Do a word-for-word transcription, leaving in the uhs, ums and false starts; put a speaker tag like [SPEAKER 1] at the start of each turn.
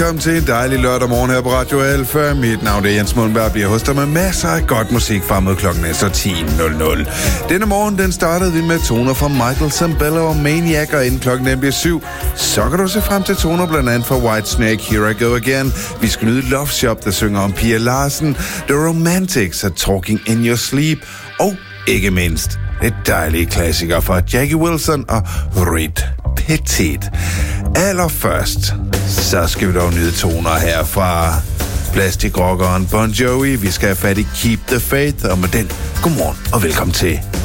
[SPEAKER 1] Velkommen til en dejlig lørdag morgen her på Radio Alfa. Mit navn er Jens Mundberg, bliver hos dig med masser af godt musik frem mod klokken er så ti nul nul. Denne morgen, den startede vi med toner fra Michael Sambello og Maniac, og inden klokken den bliver syv, så kan du se frem til toner blandt andet fra Whitesnake, Here I Go Again. Vi skal nyde Love Shop, der synger om Pia Larsen, The Romantics og Talking in Your Sleep, og ikke mindst et dejlige klassiker fra Jackie Wilson og Reed Petit. Allerførst, så skal vi dog nyde toner her fra Plastic Rockeren Bon Jovi. Vi skal have fat i Keep the Faith, og med den, godmorgen og velkommen til